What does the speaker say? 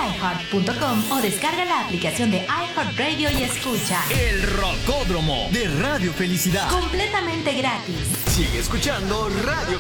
iHeart.com o descarga la aplicación de iHeartRadio y escucha El Rocódromo de Radio Felicidad. completamente gratis. Sigue escuchando Radio